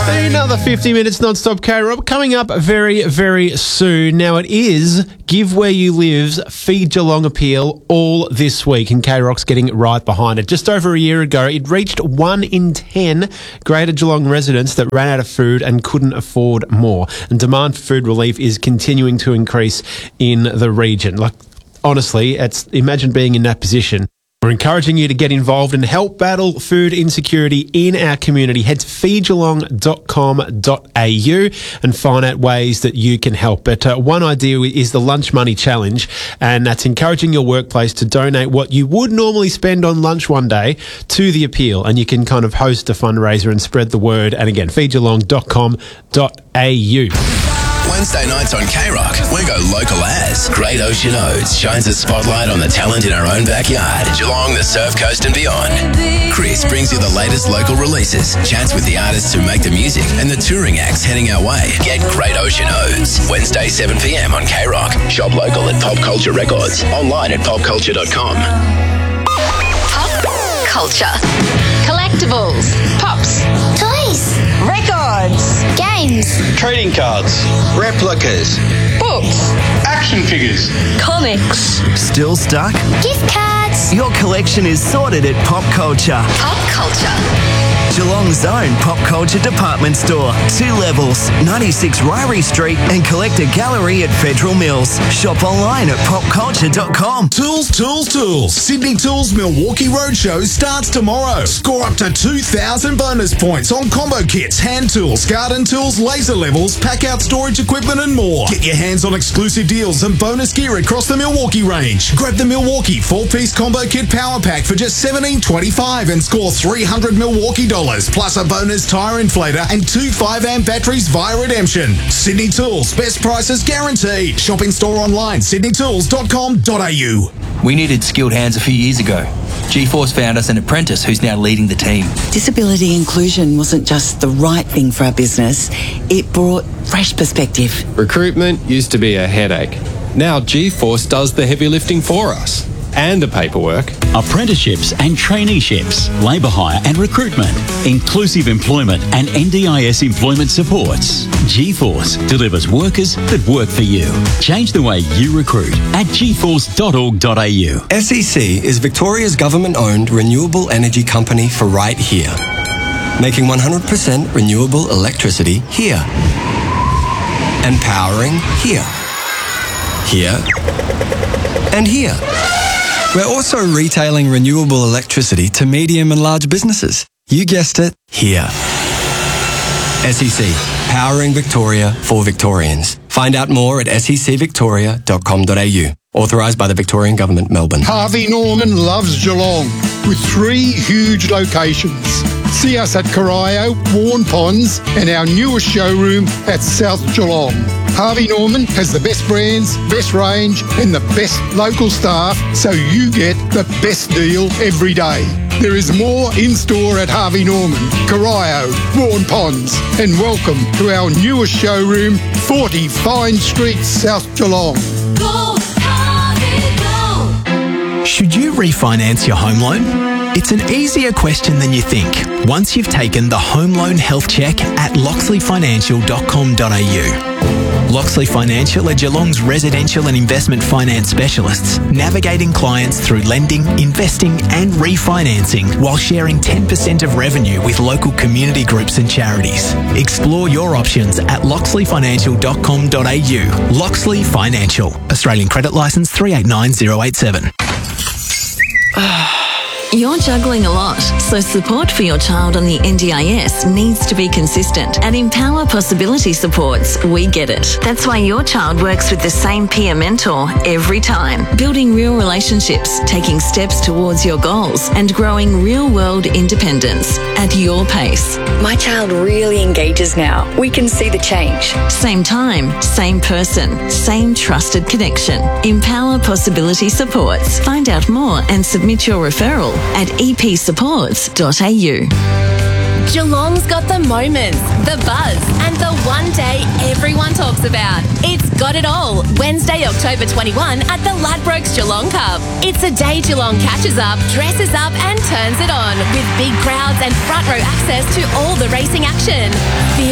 Another 50 minutes non-stop K-Rob coming up very, very soon. Now it is Give Where You Live's Feed Geelong appeal all this week, and K-Rock's getting right behind it. Just over a year ago, it reached 1 in 10 Greater Geelong residents that ran out of food and couldn't afford more. And demand for food relief is continuing to increase in the region. Like, honestly, imagine being in that position. We're encouraging you to get involved and help battle food insecurity in our community. Head to feedgeelong.com.au and find out ways that you can help. But one idea is the Lunch Money Challenge, and that's encouraging your workplace to donate what you would normally spend on lunch one day to the appeal. And you can kind of host a fundraiser and spread the word. And again, feedgeelong.com.au. Wednesday nights on K-Rock, we go local as Great Ocean Oats shines a spotlight on the talent in our own backyard. Geelong, the Surf Coast and beyond. Chris brings you the latest local releases, chats with the artists who make the music, and the touring acts heading our way. Get Great Ocean Oats. Wednesday 7pm on K-Rock. Shop local at Pop Culture Records. Online at popculture.com. Pop culture. Collectibles. Pops. Toys. Records. Games. Trading cards. Replicas. Books. Action figures. Comics. Still stuck? Gift cards. Your collection is sorted at Pop Culture. Pop culture. Geelong's own Pop Culture department store. 2 levels, 96 Ryrie Street and Collector Gallery at Federal Mills. Shop online at popculture.com. Tools, tools, tools. Sydney Tools Milwaukee Roadshow starts tomorrow. Score up to 2,000 bonus points on combo kits, hand tools, garden tools, laser levels, pack-out storage equipment and more. Get your hands on exclusive deals and bonus gear across the Milwaukee range. Grab the Milwaukee 4-piece combo kit power pack for just $17.25 and score $300 Milwaukee plus a bonus tyre inflator and 2 5-amp batteries via redemption. Sydney Tools, best prices guaranteed. Shop in store online, sydneytools.com.au. We needed skilled hands a few years ago. GeForce found us an apprentice who's now leading the team. Disability inclusion wasn't just the right thing for our business, it brought fresh perspective. Recruitment used to be a headache. Now GeForce does the heavy lifting for us. And the paperwork. Apprenticeships and traineeships, labour hire and recruitment, inclusive employment and NDIS employment supports. GeForce delivers workers that work for you. Change the way you recruit at geforce.org.au. SEC is Victoria's government-owned renewable energy company for right here. Making 100% renewable electricity here. And powering here. Here. And here. We're also retailing renewable electricity to medium and large businesses. You guessed it, here. SEC, powering Victoria for Victorians. Find out more at secvictoria.com.au. Authorised by the Victorian Government, Melbourne. Harvey Norman loves Geelong with 3 huge locations. See us at Corio, Warren Ponds and our newest showroom at South Geelong. Harvey Norman has the best brands, best range and the best local staff, so you get the best deal every day. There is more in store at Harvey Norman, Corio, Warren Ponds, and welcome to our newest showroom, 40 Fine Street, South Geelong. Go, Harvey, go! Should you refinance your home loan? It's an easier question than you think once you've taken the Home Loan Health Check at loxleyfinancial.com.au. Loxley Financial are Geelong's residential and investment finance specialists, navigating clients through lending, investing and refinancing while sharing 10% of revenue with local community groups and charities. Explore your options at loxleyfinancial.com.au. Loxley Financial, Australian Credit Licence 389087. You're juggling a lot, so support for your child on the NDIS needs to be consistent. At Empower Possibility Supports, we get it. That's why your child works with the same peer mentor every time, building real relationships, taking steps towards your goals, and growing real-world independence at your pace. My child really engages now. We can see the change. Same time, same person, same trusted connection. Empower Possibility Supports. Find out more and submit your referral at epsupports.au. Geelong's got the moments, the buzz, and the one day everyone talks about. It's got it all. Wednesday, October 21 at the Ladbrokes Geelong Cup. It's a day Geelong catches up, dresses up and turns it on with big crowds and front row access to all the racing action.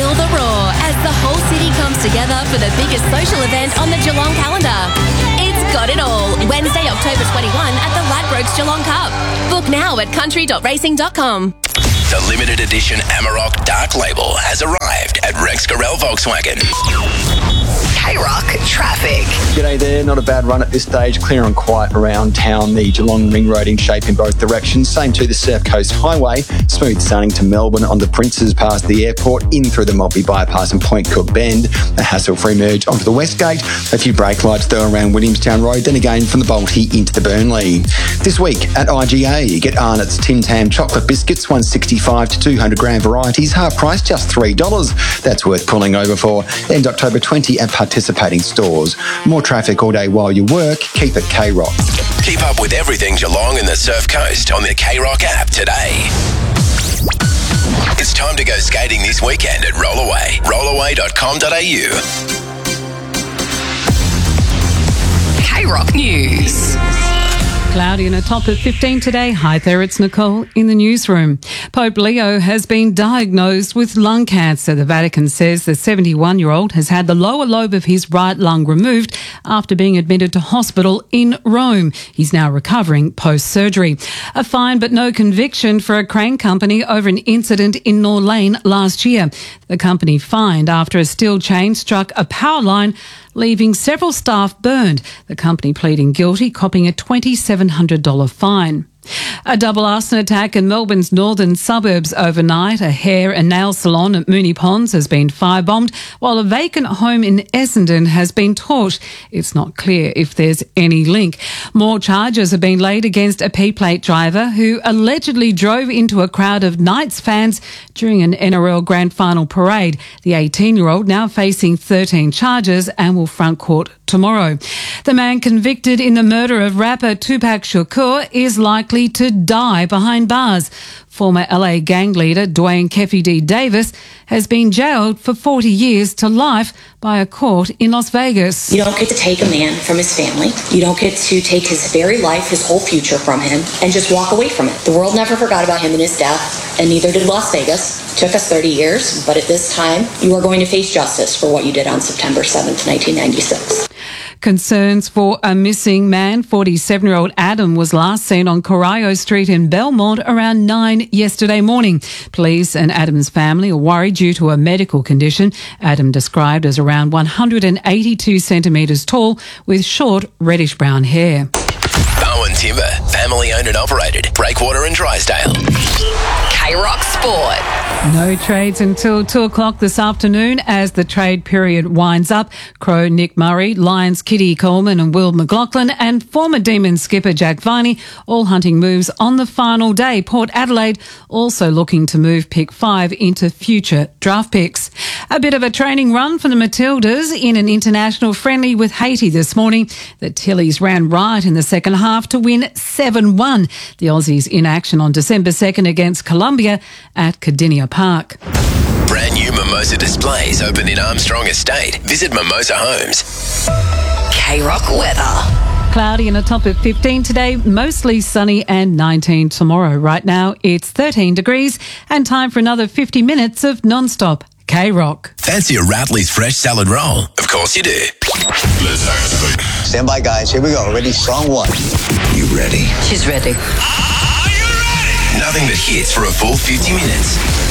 together for the biggest social event on the Geelong calendar. It's Got It All, Wednesday, October 21 at the Ladbrokes Geelong Cup. Book now at country.racing.com. The limited edition Amarok Dark Label has arrived at Rex Gorell Volkswagen. K-Rock traffic. G'day there, not a bad run at this stage, clear and quiet around town. The Geelong Ring Road in shape in both directions, same to the Surf Coast Highway, smooth sailing to Melbourne on the Princes past the airport, in through the Maltby bypass and Point Cook Bend, a hassle-free merge onto the West Gate, a few brake lights though around Williamstown Road, then again from the Balti into the Burnley. This week at IGA, get Arnott's Tim Tam chocolate biscuits, 165 to 200 gram varieties, half price, just $3. That's worth pulling over for. End October 20 at participating stores. More traffic all day while you work, keep it K-Rock. Keep up with everything Geelong and the Surf Coast on the K-Rock app today. It's time to go skating this weekend at Rollaway. Rollaway.com.au. K-Rock News. Cloudy and a top of 15 today. Hi there, it's Nicole in the newsroom. Pope Leo has been diagnosed with lung cancer. The Vatican says the 71-year-old has had the lower lobe of his right lung removed after being admitted to hospital in Rome. He's now recovering post-surgery. A fine but no conviction for a crane company over an incident in Nor Lane last year. The company fined after a steel chain struck a power line, leaving several staff burned. The company pleading guilty, copping a $2,700 fine. A double arson attack in Melbourne's northern suburbs overnight. A hair and nail salon at Moonee Ponds has been firebombed, while a vacant home in Essendon has been torched. It's not clear if there's any link. More charges have been laid against a P-plate driver who allegedly drove into a crowd of Knights fans during an NRL Grand Final parade. The 18-year-old now facing 13 charges and will front court tomorrow. The man convicted in the murder of rapper Tupac Shakur is likely to die behind bars. Former LA gang leader Dwayne Keffi D. Davis has been jailed for 40 years to life by a court in Las Vegas. You don't get to take a man from his family. You don't get to take his very life, his whole future from him, and just walk away from it. The world never forgot about him and his death, and neither did Las Vegas. It took us 30 years, but at this time, you are going to face justice for what you did on September 7th, 1996. Concerns for a missing man. 47-year-old Adam was last seen on Corio Street in Belmont around 9 yesterday morning. Police and Adam's family are worried due to a medical condition. Adam, described as around 182 centimetres tall with short reddish-brown hair. Bowen Timber, family owned and operated. Breakwater and Drysdale. K-Rock Sport. No trades until 2 o'clock this afternoon as the trade period winds up. Crow Nick Murray, Lions Kitty Coleman and Will McLaughlin and former Demons skipper Jack Viney all hunting moves on the final day. Port Adelaide also looking to move pick 5 into future draft picks. A bit of a training run for the Matildas in an international friendly with Haiti this morning. The Tillies ran right in the second half to win 7-1. The Aussies in action on December 2nd against Colombia at Cardinia Park. Brand new Mimosa displays open in Armstrong Estate. Visit Mimosa Homes. K-Rock weather. Cloudy and a top of 15 today, mostly sunny and 19 tomorrow. Right now it's 13 degrees and time for another 50 minutes of non-stop K-Rock. Fancy a Ratley's fresh salad roll? Of course you do. Let's activate. Stand by, guys. Here we go. Ready? Song 1. You ready? She's ready. Nothing but hits for a full 50 minutes.